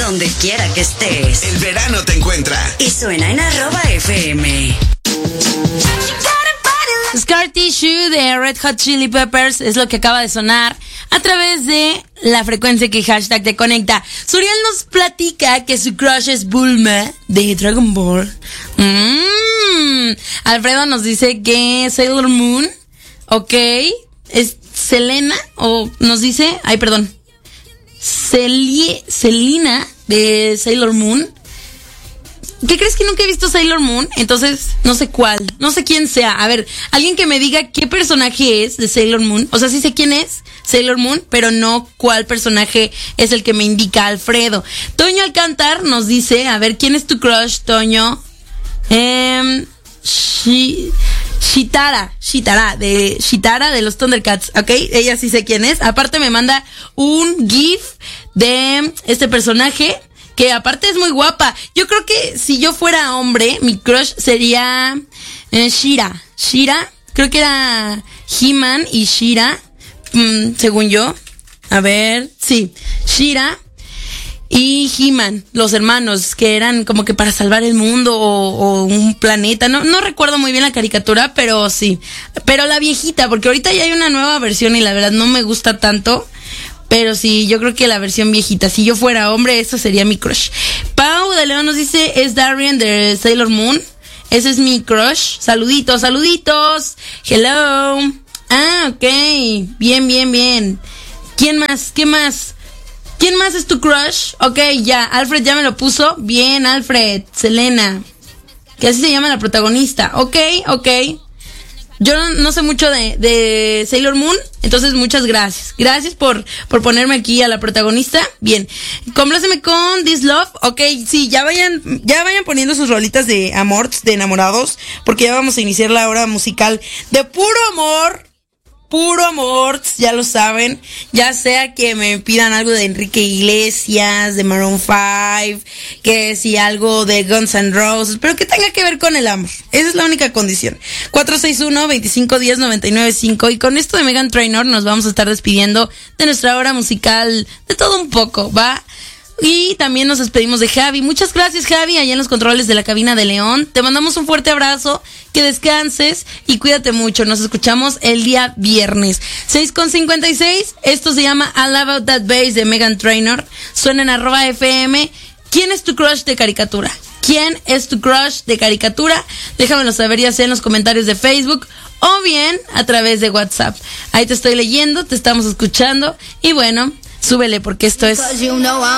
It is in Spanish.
donde quiera que estés. El verano te encuentra. Y suena en @FM. Scar Tissue de Red Hot Chili Peppers es lo que acaba de sonar a través de la frecuencia que hashtag te conecta. Suriel nos platica que su crush es Bulma de Dragon Ball. Alfredo nos dice que Sailor Moon, ok, es Selena, o nos dice, Selena de Sailor Moon. ¿Qué crees que nunca he visto Sailor Moon? Entonces, no sé cuál, no sé quién sea. A ver, alguien que me diga qué personaje es de Sailor Moon. O sea, sí sé quién es Sailor Moon, pero no cuál personaje es el que me indica Alfredo. Toño Alcántar nos dice, a ver, ¿quién es tu crush, Toño? Shitara de los Thundercats, ¿ok? Ella sí sé quién es. Aparte me manda un GIF de este personaje, que aparte es muy guapa. Yo creo que si yo fuera hombre, mi crush sería Shira. Creo que era He-Man y Shira, según yo. A ver, sí, Shira y He-Man, los hermanos, que eran como que para salvar el mundo o un planeta. No recuerdo muy bien la caricatura, pero sí. Pero la viejita, porque ahorita ya hay una nueva versión y la verdad no me gusta tanto. Pero sí, yo creo que la versión viejita. Si yo fuera hombre, eso sería mi crush. Pau de León nos dice, es Darien de Sailor Moon. Ese es mi crush. Saluditos. Hello. Ah, ok. Bien. ¿Quién más? ¿Quién más es tu crush? Ok, ya. Alfred ya me lo puso. Bien, Alfred. Selena. Que así se llama la protagonista. Ok. Yo no sé mucho de Sailor Moon, entonces muchas gracias. Gracias por ponerme aquí a la protagonista. Bien. Compláceme con This Love. Ok, sí, ya vayan poniendo sus rolitas de amor, de enamorados, porque ya vamos a iniciar la hora musical de puro amor, ya lo saben. Ya sea que me pidan algo de Enrique Iglesias, de Maroon 5, que si algo de Guns N' Roses, pero que tenga que ver con el amor. Esa es la única condición. 461-2510-995. Y con esto de Meghan Trainor nos vamos a estar despidiendo de nuestra hora musical de todo un poco, ¿va? Y también nos despedimos de Javi. Muchas gracias, Javi, allá en los controles de la cabina de León. Te mandamos un fuerte abrazo, que descanses y cuídate mucho. Nos escuchamos el día viernes. 6:56. Esto se llama I Love About That Bass de Meghan Trainor. Suena en @FM. ¿Quién es tu crush de caricatura? Déjamelo saber ya sea en los comentarios de Facebook o bien a través de WhatsApp. Ahí te estoy leyendo, te estamos escuchando y bueno, súbele porque esto es